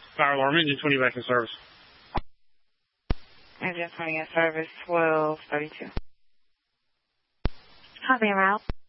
Fire alarm, engine 20 back in service. Engine 20 in service, 1232. Copy, en route.